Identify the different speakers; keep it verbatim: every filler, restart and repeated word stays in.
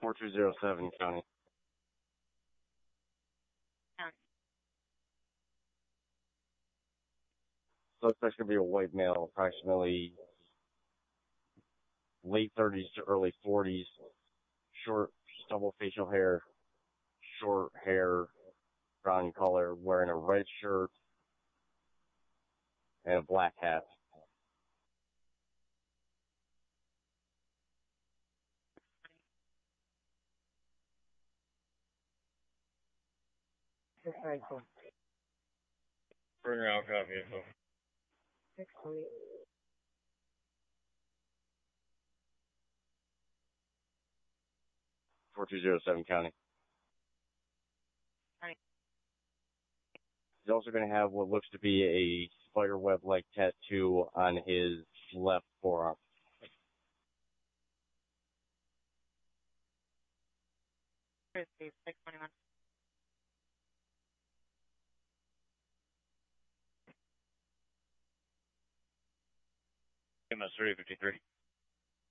Speaker 1: four two zero seven, County.
Speaker 2: County.
Speaker 1: Suspect's going to be a white male, approximately late thirties to early forties, short, stubble facial hair, short hair, brown color, wearing a red shirt and a black hat.
Speaker 2: Six nine four.
Speaker 1: Bring her out, copy it.
Speaker 2: Six twenty.
Speaker 1: four two zero seven, County.
Speaker 2: County.
Speaker 1: He's also going to have what looks to be a spider web-like tattoo on his left forearm.
Speaker 2: Thursday, six twenty-one.
Speaker 1: M S three fifty-three.